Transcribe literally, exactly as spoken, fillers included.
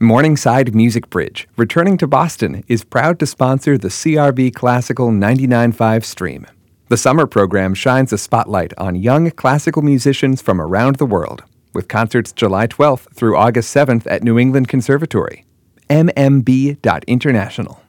Morningside Music Bridge, returning to Boston, is proud to sponsor the C R V Classical ninety-nine point five stream. The summer program shines a spotlight on young classical musicians from around the world, with concerts July twelfth through August seventh at New England Conservatory. m m b dot international.